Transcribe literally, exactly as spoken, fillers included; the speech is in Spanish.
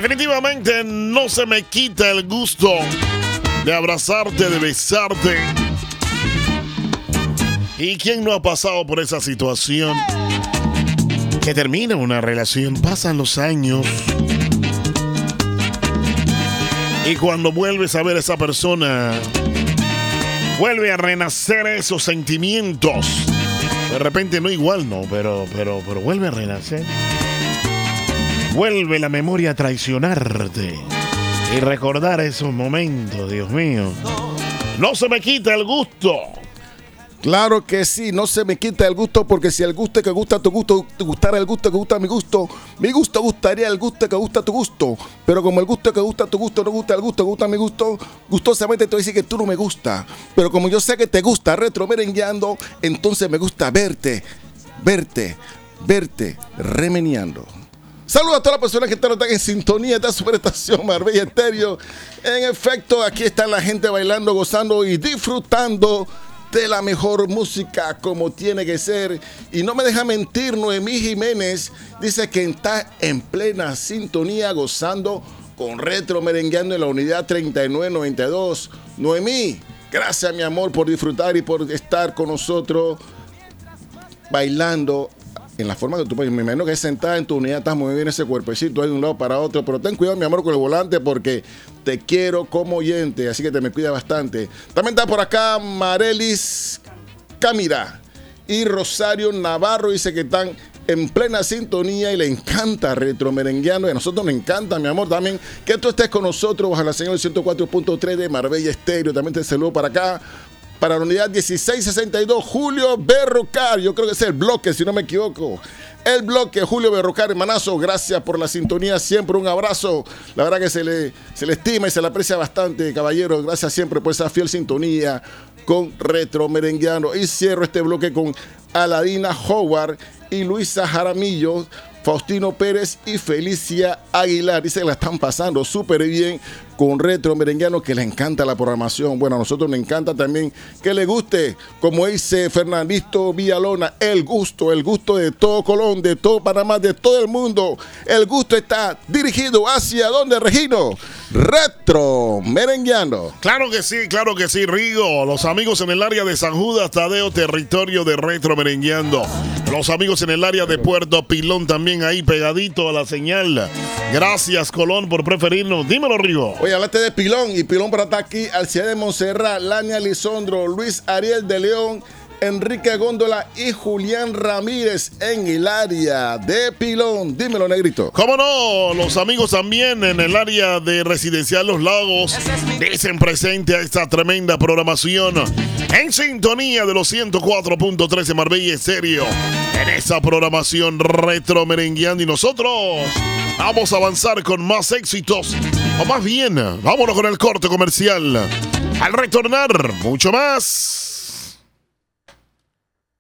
Definitivamente no se me quita el gusto de abrazarte, de besarte. ¿Y quién no ha pasado por esa situación? Que termina una relación, pasan los años. Y cuando vuelves a ver a esa persona, vuelve a renacer esos sentimientos. De repente no igual, no, pero, pero, pero vuelve a renacer. Vuelve la memoria a traicionarte y recordar esos momentos, Dios mío. No se me quita el gusto. Claro que sí, no se me quita el gusto, porque si el gusto que gusta tu gusto te gustara el gusto que gusta mi gusto, mi gusto gustaría el gusto que gusta tu gusto. Pero como el gusto que gusta tu gusto no gusta el gusto que gusta mi gusto, gustosamente te voy a decir que tú no me gusta. Pero como yo sé que te gusta retro merengueando, entonces me gusta verte, verte, verte remeneando. Saludos a todas las personas que están en sintonía de esta superestación Marbella Estéreo. En efecto, aquí está la gente bailando, gozando y disfrutando de la mejor música como tiene que ser. Y no me deja mentir, Noemí Jiménez dice que está en plena sintonía gozando con retro merengueando en la unidad treinta y nueve noventa y dos. Noemí, gracias mi amor por disfrutar y por estar con nosotros bailando en la forma que tú puedes. Me imagino que sentada en tu unidad estás muy bien ese cuerpecito ahí de un lado para otro, pero ten cuidado mi amor con el volante porque te quiero como oyente, así que te me cuida bastante. También está por acá Marelis Camira y Rosario Navarro, dice que están en plena sintonía y le encanta retro merengueando, y a nosotros nos encanta mi amor también que tú estés con nosotros bajo la señal ciento cuatro punto tres de Marbella Estéreo. También te saludo para acá para la unidad dieciséis sesenta y dos, Julio Berrocar. Yo creo que es el bloque, si no me equivoco. El bloque, Julio Berrocar, hermanazo. Gracias por la sintonía. Siempre un abrazo. La verdad que se le, se le estima y se le aprecia bastante, caballero. Gracias siempre por esa fiel sintonía con Retro Merengueando. Y cierro este bloque con Aladina Howard y Luisa Jaramillo, Faustino Pérez y Felicia Aguilar. Dice que la están pasando súper bien con Retro Merengueando, que les encanta la programación. Bueno, a nosotros nos encanta también que les guste, como dice Fernandito Villalona, el gusto, el gusto de todo Colón, de todo Panamá, de todo el mundo. El gusto está dirigido hacia ¿dónde, Regino? Retro Merengueando. Claro que sí, claro que sí, Rigo. Los amigos en el área de San Judas Tadeo, territorio de Retro Merengueando. Los amigos en el área de Puerto Pilón también ahí pegadito a la señal. Gracias, Colón, por preferirnos. Dímelo, Rigo. Oye, hablaste de Pilón, y Pilón para estar aquí, Alcides de Montserrat, Lania Lisondro, Luis Ariel de León, Enrique Góndola y Julián Ramírez en el área de Pilón. Dímelo, negrito. ¿Cómo no? Los amigos también en el área de Residencial Los Lagos dicen presente a esta tremenda programación en sintonía de los ciento cuatro punto tres de Marbella Estéreo. En esa programación retro merengueando, y nosotros vamos a avanzar con más éxitos, o más bien, vámonos con el corte comercial. Al retornar, mucho más.